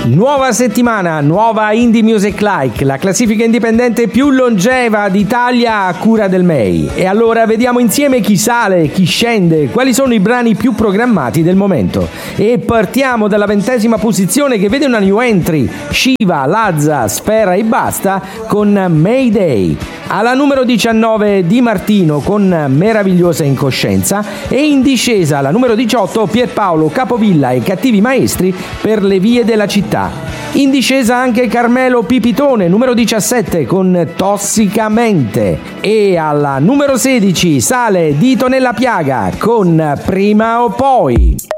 Nuova settimana, nuova Indie Music Like, la classifica indipendente più longeva d'Italia a cura del MEI. E allora vediamo insieme chi sale, chi scende, quali sono i brani più programmati del momento. E partiamo dalla 20ª posizione che vede una new entry, Shiva, Lazza, Sfera e Basta con Mayday. Alla numero 19 Di Martino con Meravigliosa Incoscienza e in discesa alla numero 18 Pierpaolo Capovilla e Cattivi Maestri per Le vie della città. In discesa anche Carmelo Pipitone, numero 17 con Tossicamente, e alla numero 16 sale Dito nella piaga con Prima o poi.